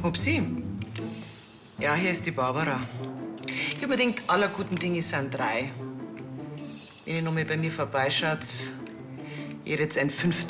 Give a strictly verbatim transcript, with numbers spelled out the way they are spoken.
Hupsi. Ja, hier ist die Barbara. Ich hab mir gedacht, aller guten Dinge sind drei. Wenn ihr noch mal bei mir vorbeischaut, ihr hättet ein